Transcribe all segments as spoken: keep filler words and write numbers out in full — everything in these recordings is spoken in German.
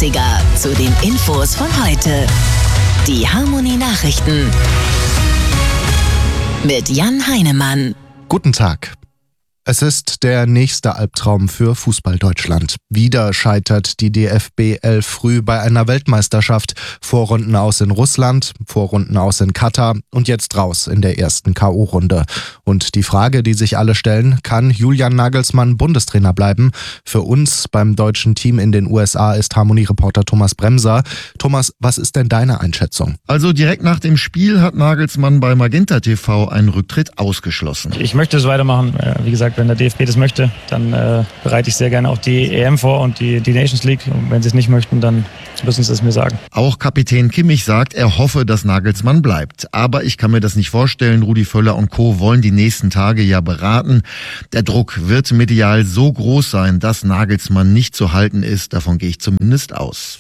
achtziger zu den Infos von heute. Die Harmony Nachrichten mit Jan Heinemann. Guten Tag. Es ist der nächste Albtraum für Fußball-Deutschland. Wieder scheitert die D F B elf früh bei einer Weltmeisterschaft. Vorrunden aus in Russland, Vorrunden aus in Katar und jetzt raus in der ersten K O-Runde. Und die Frage, die sich alle stellen, kann Julian Nagelsmann Bundestrainer bleiben? Für uns beim deutschen Team in den U S A ist Harmony-Reporter Thomas Bremser. Thomas, was ist denn deine Einschätzung? Also direkt nach dem Spiel hat Nagelsmann bei Magenta T V einen Rücktritt ausgeschlossen. Ich möchte es weitermachen. Wie gesagt, wenn der D F B das möchte, dann äh, bereite ich sehr gerne auch die E M vor und die, die Nations League. Und wenn sie es nicht möchten, dann müssen sie es mir sagen. Auch Kapitän Kimmich sagt, er hoffe, dass Nagelsmann bleibt. Aber ich kann mir das nicht vorstellen. Rudi Völler und Co. wollen die nächsten Tage ja beraten. Der Druck wird medial so groß sein, dass Nagelsmann nicht zu halten ist. Davon gehe ich zumindest aus.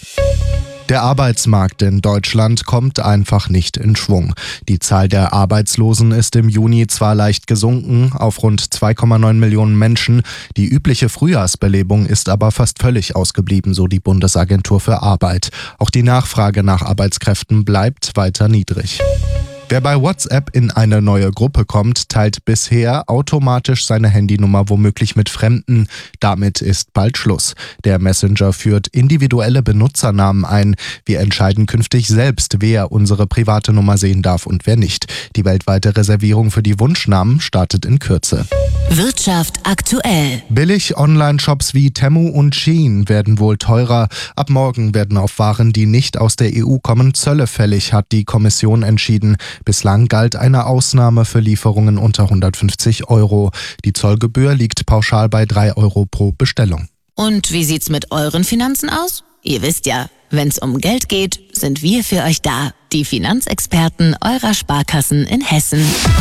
Der Arbeitsmarkt in Deutschland kommt einfach nicht in Schwung. Die Zahl der Arbeitslosen ist im Juni zwar leicht gesunken auf rund zwei Komma neun Millionen Menschen. Die übliche Frühjahrsbelebung ist aber fast völlig ausgeblieben, so die Bundesagentur für Arbeit. Auch die Nachfrage nach Arbeitskräften bleibt weiter niedrig. Wer bei WhatsApp in eine neue Gruppe kommt, teilt bisher automatisch seine Handynummer womöglich mit Fremden. Damit ist bald Schluss. Der Messenger führt individuelle Benutzernamen ein. Wir entscheiden künftig selbst, wer unsere private Nummer sehen darf und wer nicht. Die weltweite Reservierung für die Wunschnamen startet in Kürze. Wirtschaft aktuell. Billig-Online-Shops wie Temu und Shein werden wohl teurer. Ab morgen werden auf Waren, die nicht aus der E U kommen, Zölle fällig, hat die Kommission entschieden. Bislang galt eine Ausnahme für Lieferungen unter hundertfünfzig Euro. Die Zollgebühr liegt pauschal bei drei Euro pro Bestellung. Und wie sieht's mit euren Finanzen aus? Ihr wisst ja, wenn's um Geld geht, sind wir für euch da. Die Finanzexperten eurer Sparkassen in Hessen.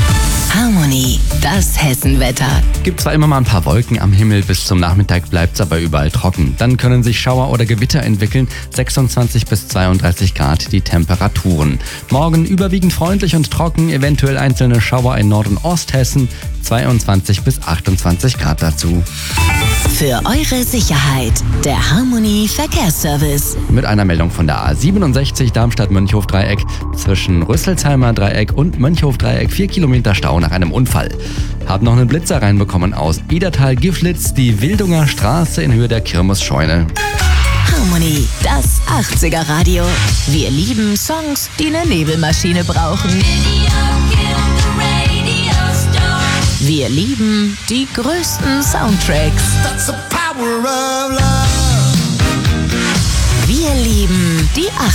Harmony, das Hessenwetter. Gibt zwar immer mal ein paar Wolken am Himmel, bis zum Nachmittag bleibt's aber überall trocken. Dann können sich Schauer oder Gewitter entwickeln, sechsundzwanzig bis zweiunddreißig Grad die Temperaturen. Morgen überwiegend freundlich und trocken, eventuell einzelne Schauer in Nord- und Osthessen, zweiundzwanzig bis achtundzwanzig Grad dazu. Für eure Sicherheit, der Harmony Verkehrsservice. Mit einer Meldung von der A siebenundsechzig Darmstadt-Mönchhof-Dreieck zwischen Rüsselsheimer Dreieck und Mönchhof-Dreieck vier Kilometer Stau nach einem Unfall. Hab noch einen Blitzer reinbekommen aus Edertal-Giflitz, die Wildunger Straße in Höhe der Kirmesscheune. Harmony, das achtziger Radio. Wir lieben Songs, die eine Nebelmaschine brauchen. Wir lieben die größten Soundtracks. Wir lieben die